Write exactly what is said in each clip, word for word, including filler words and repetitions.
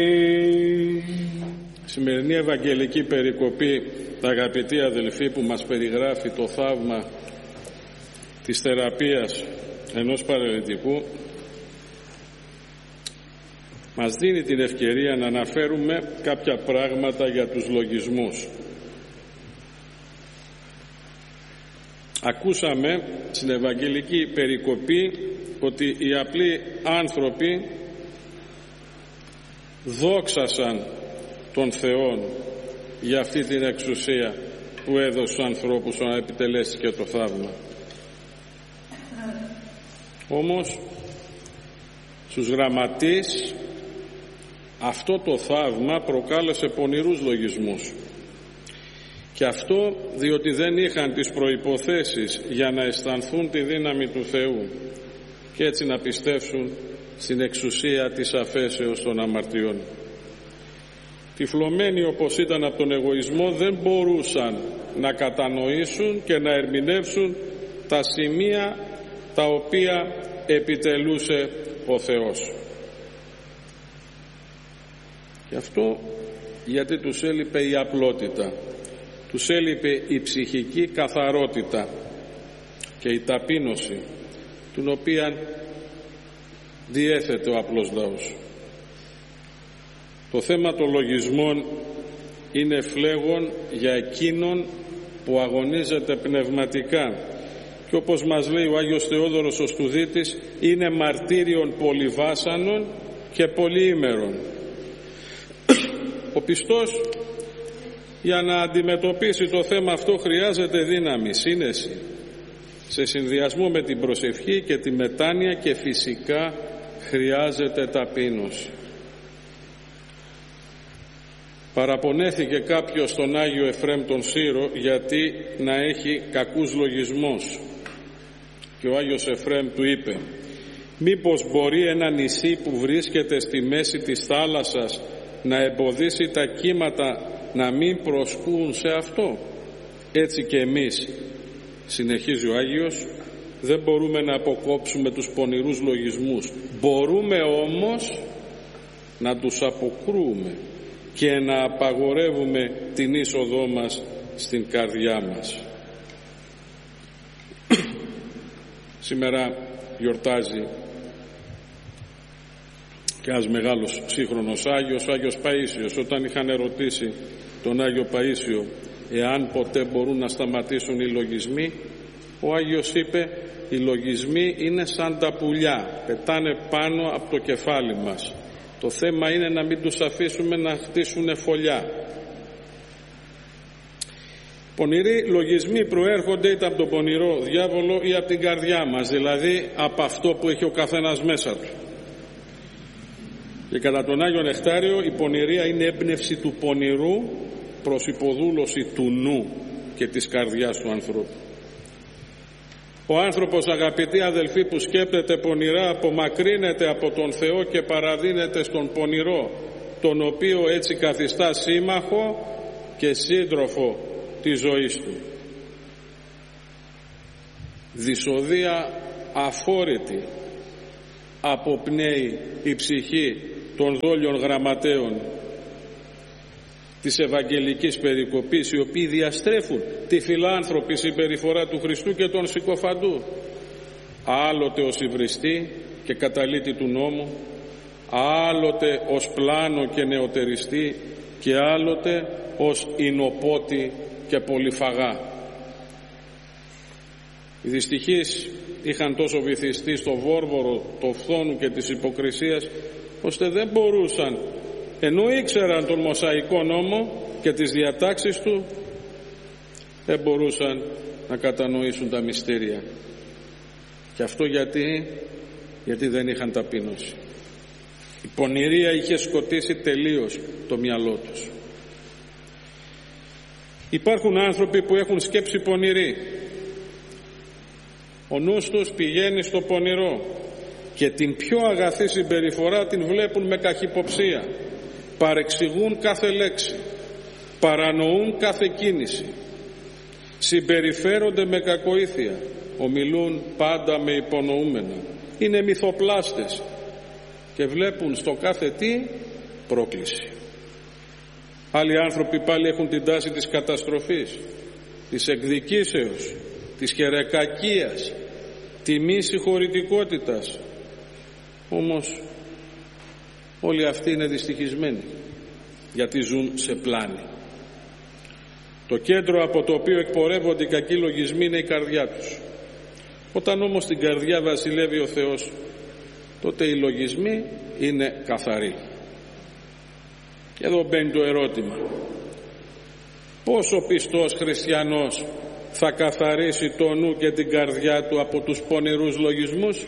Η σημερινή Ευαγγελική περικοπή, αγαπητοί αδελφοί, που μας περιγράφει το θαύμα της θεραπείας ενός παραλυτικού, μας δίνει την ευκαιρία να αναφέρουμε κάποια πράγματα για τους λογισμούς. Ακούσαμε στην Ευαγγελική περικοπή ότι οι απλοί άνθρωποι δόξασαν τον Θεό για αυτή την εξουσία που έδωσε στους ανθρώπους να επιτελέσει και το θαύμα. Όμως στους γραμματείς αυτό το θαύμα προκάλεσε πονηρούς λογισμούς, και αυτό διότι δεν είχαν τις προϋποθέσεις για να αισθανθούν τη δύναμη του Θεού και έτσι να πιστέψουν στην εξουσία της αφέσεως των αμαρτιών. Τυφλωμένοι όπως ήταν από τον εγωισμό, δεν μπορούσαν να κατανοήσουν και να ερμηνεύσουν τα σημεία τα οποία επιτελούσε ο Θεός. Γι' αυτό γιατί τους έλειπε η απλότητα, τους έλειπε η ψυχική καθαρότητα και η ταπείνωση, την οποία διέθετε ο απλός λαός. Το θέμα των λογισμών είναι φλέγον για εκείνον που αγωνίζεται πνευματικά, και όπως μας λέει ο Άγιος Θεόδωρος ο Στουδίτης, είναι μαρτύριον πολυβάσανον και πολυήμερον. Ο πιστός για να αντιμετωπίσει το θέμα αυτό χρειάζεται δύναμη, σύνεση, σε συνδυασμό με την προσευχή και τη μετάνοια, και φυσικά χρειάζεται ταπείνωση. Παραπονέθηκε κάποιος στον Άγιο Εφραίμ τον Σύρο γιατί να έχει κακούς λογισμούς, και ο Άγιος Εφραίμ του είπε: μήπως μπορεί ένα νησί που βρίσκεται στη μέση της θάλασσας να εμποδίσει τα κύματα να μην προσκούν σε αυτό? Έτσι και εμείς, συνεχίζει ο Άγιος, δεν μπορούμε να αποκόψουμε τους πονηρούς λογισμούς, μπορούμε όμως να τους αποκρούουμε και να απαγορεύουμε την είσοδό μας στην καρδιά μας. Σήμερα γιορτάζει και ένας μεγάλος σύγχρονος Άγιος, ο Άγιος Παΐσιος. Όταν είχαν ερωτήσει τον Άγιο Παΐσιο εάν ποτέ μπορούν να σταματήσουν οι λογισμοί, ο Άγιος είπε: οι λογισμοί είναι σαν τα πουλιά, πετάνε πάνω από το κεφάλι μας. Το θέμα είναι να μην τους αφήσουμε να χτίσουν φωλιά. Πονηροί λογισμοί προέρχονται είτε από τον πονηρό διάβολο ή από την καρδιά μας, δηλαδή από αυτό που έχει ο καθένας μέσα του. Και κατά τον Άγιο Νεκτάριο η πονηρία είναι έμπνευση του πονηρού προς υποδούλωση του νου και της καρδιάς του ανθρώπου. Ο άνθρωπος, αγαπητοί αδελφοί, που σκέπτεται πονηρά απομακρύνεται από τον Θεό και παραδίνεται στον πονηρό, τον οποίο έτσι καθιστά σύμμαχο και σύντροφο της ζωής του. Δυσοδεία αφόρητη αποπνέει η ψυχή των δόλιων γραμματέων της Ευαγγελικής περικοπής, οι οποίοι διαστρέφουν τη φιλάνθρωπη συμπεριφορά του Χριστού και των συκοφαντού, άλλοτε ως υβριστή και καταλήτη του νόμου, άλλοτε ως πλάνο και νεοτεριστή, και άλλοτε ως ινοπότη και πολυφαγά. Οι δυστυχείς είχαν τόσο βυθιστεί στο βόρβορο του φθόνου και της υποκρισίας, ώστε δεν μπορούσαν, ενώ ήξεραν τον Μωσαϊκό νόμο και τις διατάξεις του, δεν μπορούσαν να κατανοήσουν τα μυστήρια. Και αυτό γιατί, γιατί δεν είχαν ταπείνωση. Η πονηρία είχε σκοτήσει τελείως το μυαλό τους. Υπάρχουν άνθρωποι που έχουν σκέψη πονηρή. Ο νους τους πηγαίνει στο πονηρό και την πιο αγαθή συμπεριφορά την βλέπουν με καχυποψία. Παρεξηγούν κάθε λέξη, παρανοούν κάθε κίνηση, συμπεριφέρονται με κακοήθεια, ομιλούν πάντα με υπονοούμενα, είναι μυθοπλάστες και βλέπουν στο κάθε τι πρόκληση. Άλλοι άνθρωποι πάλι έχουν την τάση της καταστροφής, της εκδικήσεως, της χερεκακίας, τη μη συγχωρητικότητας. Όμως όλοι αυτοί είναι δυστυχισμένοι, γιατί ζουν σε πλάνη. Το κέντρο από το οποίο εκπορεύονται οι κακοί λογισμοί είναι η καρδιά τους. Όταν όμως στην καρδιά βασιλεύει ο Θεός, τότε οι λογισμοί είναι καθαροί. Και εδώ μπαίνει το ερώτημα: πώς ο πιστός χριστιανός θα καθαρίσει το νου και την καρδιά του από τους πονηρούς λογισμούς?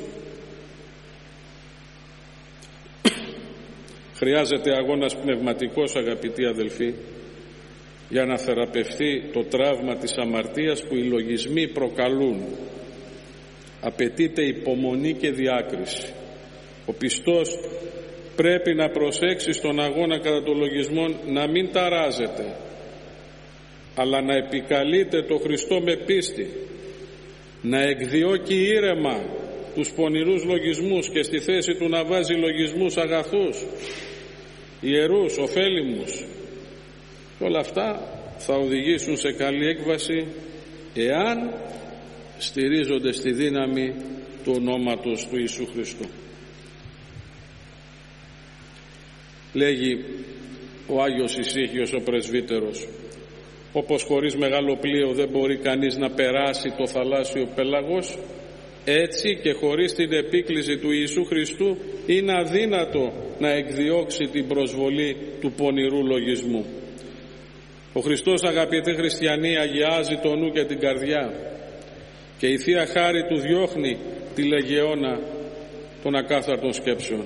Χρειάζεται αγώνας πνευματικός, αγαπητοί αδελφοί, για να θεραπευτεί το τραύμα της αμαρτίας που οι λογισμοί προκαλούν. Απαιτείται υπομονή και διάκριση. Ο πιστός πρέπει να προσέξει στον αγώνα κατά των λογισμών να μην ταράζεται, αλλά να επικαλείται το Χριστό με πίστη, να εκδιώκει ήρεμα τους πονηρούς λογισμούς και στη θέση του να βάζει λογισμούς αγαθούς, ιερούς, ωφέλιμους. Και όλα αυτά θα οδηγήσουν σε καλή έκβαση εάν στηρίζονται στη δύναμη του ονόματος του Ιησού Χριστού. Λέγει ο Άγιος Ησύχιος ο πρεσβύτερος: όπως χωρίς μεγάλο πλοίο δεν μπορεί κανείς να περάσει το θαλάσσιο πέλαγος, έτσι και χωρίς την επίκληση του Ιησού Χριστού είναι αδύνατο να εκδιώξει την προσβολή του πονηρού λογισμού. Ο Χριστός, αγαπητοί χριστιανοί, αγιάζει το νου και την καρδιά, και η Θεία Χάρη του διώχνει τη λεγεώνα των ακάθαρτων σκέψεων.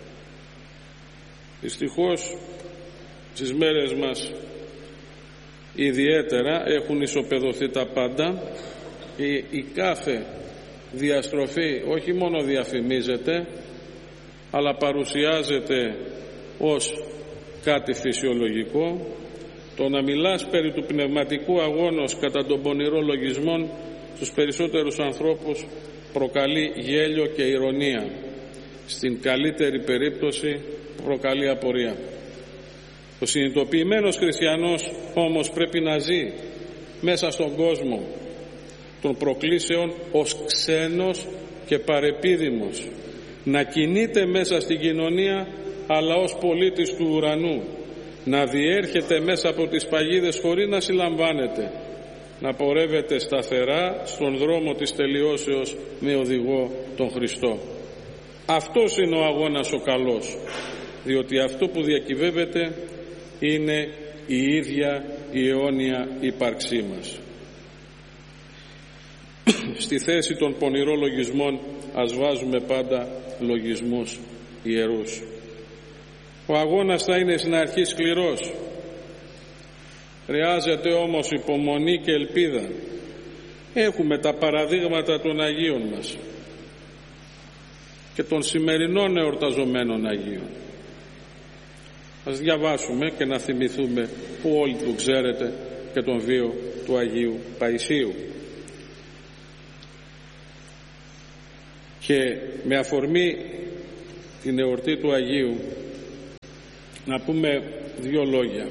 Δυστυχώς στις μέρες μας ιδιαίτερα έχουν ισοπεδωθεί τα πάντα. η, η κάθε διαστροφή όχι μόνο διαφημίζεται, αλλά παρουσιάζεται ως κάτι φυσιολογικό. Το να μιλάς περί του πνευματικού αγώνος κατά των πονηρών λογισμών στους περισσότερους ανθρώπους προκαλεί γέλιο και ηρωνία. Στην καλύτερη περίπτωση προκαλεί απορία. Ο συνειδητοποιημένος χριστιανός όμως πρέπει να ζει μέσα στον κόσμο των προκλήσεων ως ξένος και παρεπίδημος, να κινείται μέσα στην κοινωνία αλλά ως πολίτης του ουρανού, να διέρχεται μέσα από τις παγίδες χωρίς να συλλαμβάνεται, να πορεύεται σταθερά στον δρόμο της τελειώσεως με οδηγό τον Χριστό. Αυτός είναι ο αγώνας ο καλός, διότι αυτό που διακυβεύεται είναι η ίδια η αιώνια ύπαρξή μας. Στη θέση των πονηρών λογισμών ας βάζουμε πάντα λογισμούς ιερούς. Ο αγώνας θα είναι στην αρχή σκληρός. Χρειάζεται όμως υπομονή και ελπίδα. Έχουμε τα παραδείγματα των Αγίων μας και των σημερινών εορταζομένων Αγίων. Ας διαβάσουμε και να θυμηθούμε, που όλοι του ξέρετε, και τον βίο του Αγίου Παϊσίου. Και με αφορμή την εορτή του Αγίου να πούμε δύο λόγια.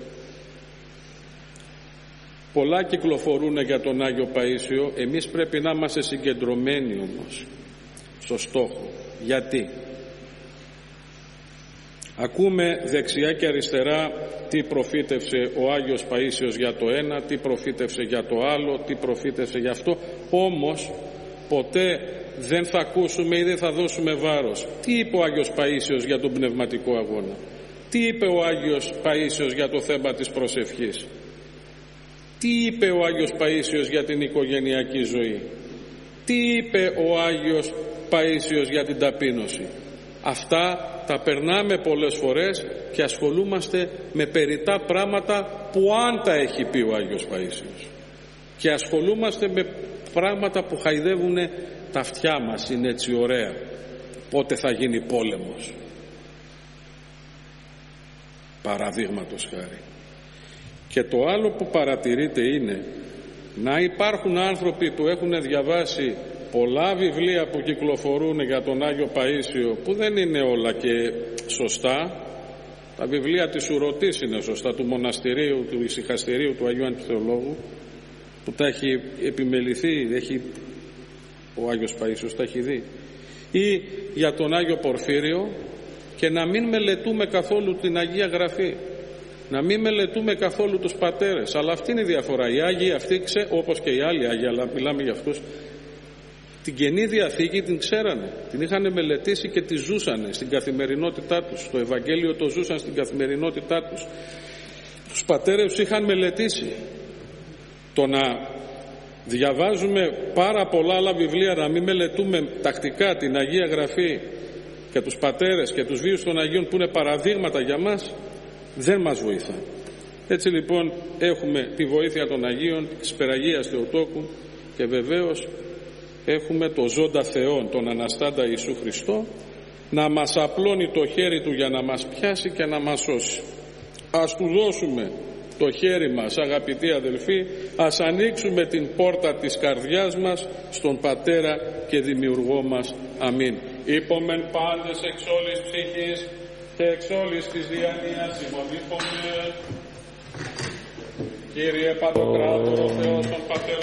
Πολλά κυκλοφορούν για τον Άγιο Παΐσιο, εμείς πρέπει να είμαστε συγκεντρωμένοι όμως στο στόχο. Γιατί? Ακούμε δεξιά και αριστερά τι προφήτευσε ο Άγιος Παΐσιος για το ένα, τι προφήτευσε για το άλλο, τι προφήτευσε για αυτό, όμως ποτέ δεν θα ακούσουμε ή δεν θα δώσουμε βάρος. Τι είπε ο Άγιος Παΐσιος για τον πνευματικό αγώνα? Τι είπε ο Άγιος Παΐσιος για το θέμα της προσευχής? Τι είπε ο Άγιος Παΐσιος για την οικογενειακή ζωή? Τι είπε ο Άγιος Παΐσιος για την ταπείνωση? Αυτά τα περνάμε πολλές φορές και ασχολούμαστε με περιττά πράγματα που αν τα έχει πει ο Άγιος Παΐσιος, και ασχολούμαστε με πράγματα που χαϊδεύουν τα αυτιά μας. Είναι έτσι ωραία. Πότε θα γίνει πόλεμος, παραδείγματος χάρη. Και το άλλο που παρατηρείται είναι να υπάρχουν άνθρωποι που έχουν διαβάσει πολλά βιβλία που κυκλοφορούν για τον Άγιο Παΐσιο, που δεν είναι όλα και σωστά, Τα βιβλία της Ουρωτής είναι σωστά, του μοναστηρίου, του ησυχαστηρίου του Αγίου Αντιθεολόγου, που τα έχει επιμεληθεί, έχει, ο Άγιος Παΐσιος τα έχει δει, ή για τον Άγιο Πορφύριο, και να μην μελετούμε καθόλου την Αγία Γραφή, να μην μελετούμε καθόλου τους πατέρες. Αλλά αυτή είναι η διαφορά. Οι Άγιοι αυτοί, όπως και οι άλλοι Άγιοι, αλλά μιλάμε για αυτούς, την Καινή Διαθήκη την ξέρανε, την είχαν μελετήσει και τη ζούσανε στην καθημερινότητά τους. Το Ευαγγέλιο το ζούσαν στην καθημερινότητά τους. Τους πατέρες τους είχαν μελετήσει. Το να διαβάζουμε πάρα πολλά άλλα βιβλία, να μην μελετούμε τακτικά την Αγία Γραφή και τους πατέρες και τους βίους των Αγίων που είναι παραδείγματα για μας, δεν μας βοηθά. Έτσι λοιπόν έχουμε τη βοήθεια των Αγίων, της Περαγίας Θεοτόκου, και βεβαίως έχουμε το ζώντα Θεόν, τον Αναστάντα Ιησού Χριστό, να μας απλώνει το χέρι Του για να μας πιάσει και να μας σώσει. Ας Του δώσουμε το χέρι μας, αγαπητοί αδελφοί, ας ανοίξουμε την πόρτα της καρδιάς μας στον Πατέρα και Δημιουργό μας. Αμήν. Είπομεν πάντες εξ όλης ψυχής και εξ όλης της διανοίας ημών είπομεν. Κύριε Παντοκράτορο Θεός των Πατέρων